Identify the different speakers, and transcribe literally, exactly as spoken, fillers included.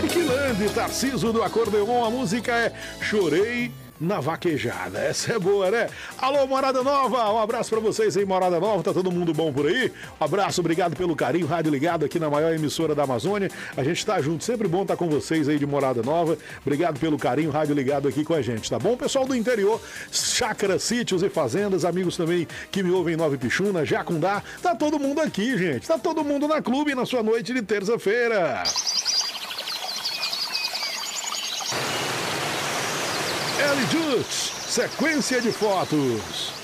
Speaker 1: Ericlande, Tarciso do Acordeon, a música é Chorei na Vaquejada. Essa é boa, né? Alô, Morada Nova, um abraço pra vocês aí, Morada Nova, tá todo mundo bom por aí? Um abraço, obrigado pelo carinho, rádio ligado aqui na maior emissora da Amazônia, a gente tá junto, sempre bom estar com vocês aí de Morada Nova, obrigado pelo carinho, rádio ligado aqui com a gente, tá bom? Pessoal do interior, chácaras, sítios e fazendas, amigos também que me ouvem em Nova Ipixuna, Jacundá, tá todo mundo aqui, gente, tá todo mundo na clube na sua noite de terça-feira. L. Jux, sequência de fotos.